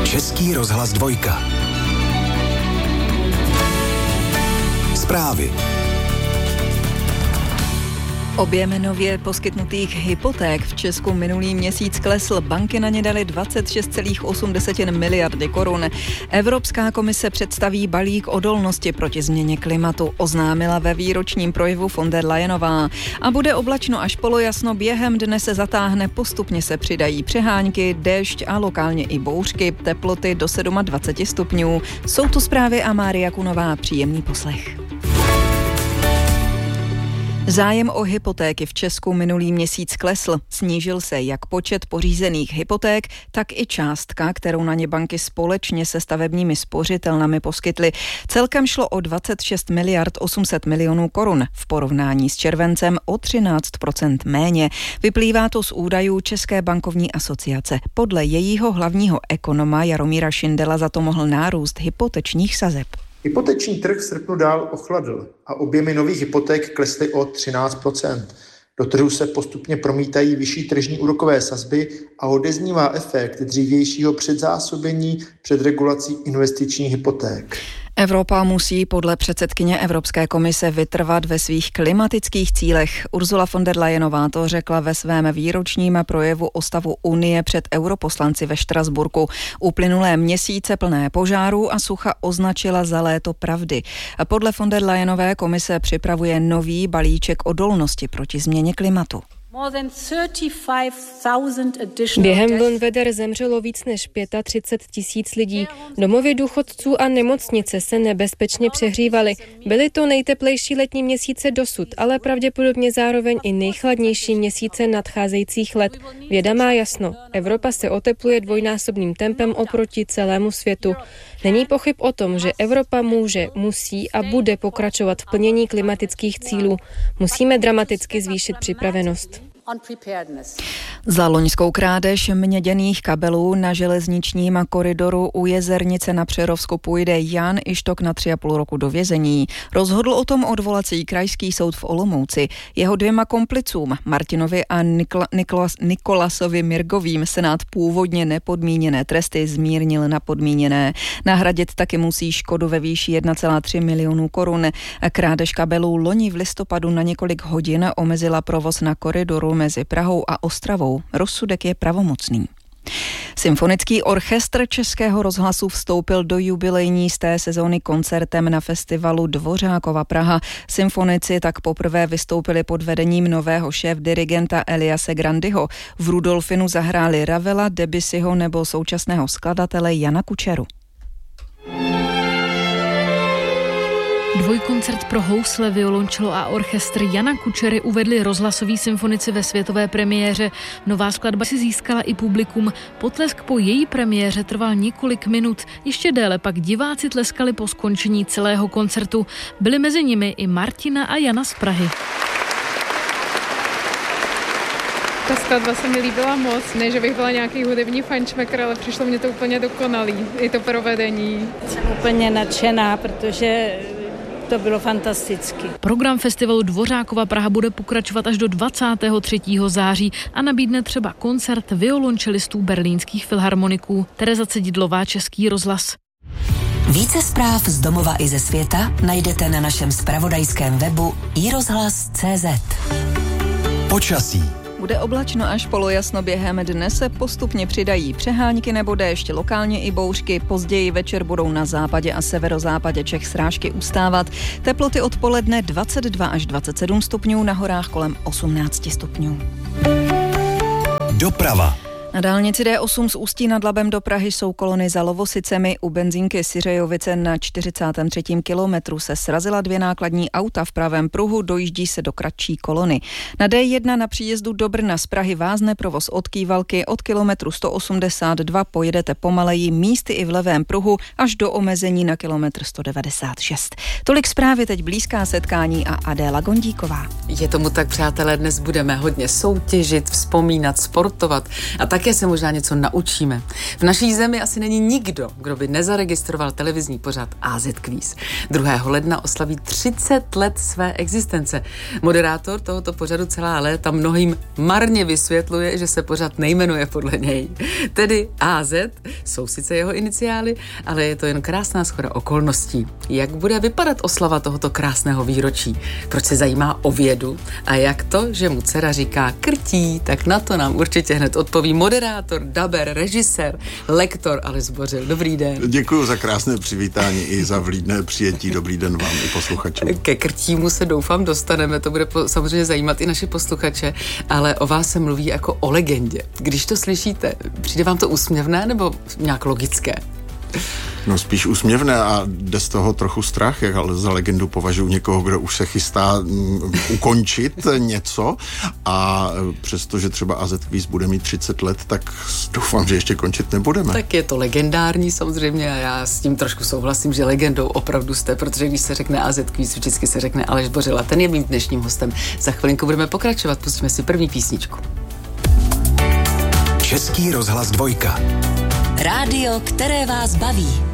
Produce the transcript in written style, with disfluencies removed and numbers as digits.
Český rozhlas 2. Zprávy. Objem nově poskytnutých hypoték v Česku minulý měsíc klesl. Banky na ně daly 26,8 miliardy korun. Evropská komise představí balík odolnosti proti změně klimatu, oznámila ve výročním projevu von der Leyenová. A bude oblačno až polojasno, během dne se zatáhne, postupně se přidají přehánky, déšť a lokálně i bouřky, teploty do 27 stupňů. Jsou tu zprávy a Mária Kunová, příjemný poslech. Zájem o hypotéky v Česku minulý měsíc klesl. Snížil se jak počet pořízených hypoték, tak i částka, kterou na ně banky společně se stavebními spořitelnami poskytly. Celkem šlo o 26 miliard 800 milionů korun. V porovnání s červencem o 13% méně. Vyplývá to z údajů České bankovní asociace. Podle jejího hlavního ekonoma Jaromíra Šindela za to mohl nárůst hypotečních sazeb. Hypoteční trh v srpnu dál ochladl a objemy nových hypoték klesly o 13%. Do trhu se postupně promítají vyšší tržní úrokové sazby a odeznívá efekt dřívějšího předzásobení před regulací investičních hypoték. Evropa musí podle předsedkyně Evropské komise vytrvat ve svých klimatických cílech. Ursula von der Leyenová to řekla ve svém výročním projevu o stavu Unie před europoslanci ve Štrasburku. Uplynulé měsíce plné požárů a sucha označila za léto pravdy. Podle von der Leyenové komise připravuje nový balíček odolnosti proti změně klimatu. Během vln veder zemřelo víc než 35 000 lidí. Domovy důchodců a nemocnice se nebezpečně přehřívaly. Byly to nejteplejší letní měsíce dosud, ale pravděpodobně zároveň i nejchladnější měsíce nadcházejících let. Věda má jasno. Evropa se otepluje dvojnásobným tempem oproti celému světu. Není pochyb o tom, že Evropa může, musí a bude pokračovat v plnění klimatických cílů. Musíme dramaticky zvýšit připravenost. Za loňskou krádež měděných kabelů na železničním koridoru u Jezernice na Přerovsku půjde Jan Ištok na 3,5 roku do vězení. Rozhodl o tom odvolací krajský soud v Olomouci. Jeho dvěma komplicům, Martinovi a Nikolasovi Mirgovým, senát původně nepodmíněné tresty zmírnil na podmíněné. Nahradit taky musí škodu ve výši 1,3 milionu korun. Krádež kabelů loni v listopadu na několik hodin omezila provoz na koridoru mezi Prahou a Ostravou. Rozsudek je pravomocný. Symfonický orchestr Českého rozhlasu vstoupil do jubilejní sezóny koncertem na festivalu Dvořákova Praha. Symfonici tak poprvé vystoupili pod vedením nového šéfdirigenta Eliase Grandyho. V Rudolfinu zahráli Ravela, Debussyho nebo současného skladatele Jana Kučeru. Dvojkoncert pro housle, violončelo a orchestr Jana Kučery uvedli rozhlasoví symfonici ve světové premiéře. Nová skladba si získala i publikum. Potlesk po její premiéře trval několik minut. Ještě déle pak diváci tleskali po skončení celého koncertu. Byli mezi nimi i Martina a Jana z Prahy. Ta skladba se mi líbila moc, ne, že bych byla nějaký hudební fajnšmekr, ale přišlo mě to úplně dokonalý, i to provedení. Jsem úplně nadšená, protože to bylo fantasticky. Program festivalu Dvořákova Praha bude pokračovat až do 23. září a nabídne třeba koncert violončelistů berlínských filharmoniků. Tereza Cedidlová, Český rozhlas. Více zpráv z domova i ze světa najdete na našem zpravodajském webu iRozhlas.cz. Počasí. Bude oblačno až polojasno, během dne se postupně přidají přehánky nebo déšť, lokálně i bouřky. Později večer budou na západě a severozápadě Čech srážky ustávat. Teploty odpoledne 22 až 27 stupňů, na horách kolem 18 stupňů. Doprava. Na dálnici D8 z Ústí nad Labem do Prahy jsou kolony za Lovosicemi. U benzínky Syřejovice na 43. kilometru se srazila 2 nákladní auta v pravém pruhu, dojíždí se do kratší kolony. Na D1 na příjezdu do Brna z Prahy vázne provoz od Kývalky, od kilometru 182 pojedete pomaleji, místy i v levém pruhu až do omezení na kilometr 196. Tolik zprávy, teď blízká setkání a Adéla Gondíková. Je tomu tak, přátelé, dnes budeme hodně soutěžit, vzpomínat, sportovat a tak také se možná něco naučíme. V naší zemi asi není nikdo, kdo by nezaregistroval televizní pořad AZ Quiz. 2. ledna oslaví 30 let své existence. Moderátor tohoto pořadu celá léta mnohým marně vysvětluje, že se pořad nejmenuje podle něj. Tedy AZ jsou sice jeho iniciály, ale je to jen krásná shoda okolností. Jak bude vypadat oslava tohoto krásného výročí? Proč se zajímá o vědu? A jak to, že mu dcera říká krtí? Tak na to nám určitě hned odpoví moderátor, daber, režisér, lektor Aleš Zbořil. Dobrý den. Děkuji za krásné přivítání i za vlídné přijetí. Dobrý den vám i posluchačům. Ke krtímu se doufám dostaneme, to bude samozřejmě zajímat i naše posluchače, ale o vás se mluví jako o legendě. Když to slyšíte, přijde vám to úsměvné nebo nějak logické? No spíš úsměvné a jde z toho trochu strach, ale za legendu považuji někoho, kdo už se chystá ukončit něco a přestože třeba AZ Quiz bude mít 30 let, tak doufám, že ještě končit nebudeme. Tak je to legendární samozřejmě a já s tím trošku souhlasím, že legendou opravdu jste, protože když se řekne AZ Quiz, vždycky se řekne Aleš Zbořil a ten je mým dnešním hostem. Za chvilinku budeme pokračovat, pustíme si první písničku. Český rozhlas 2. Rádio, které vás baví.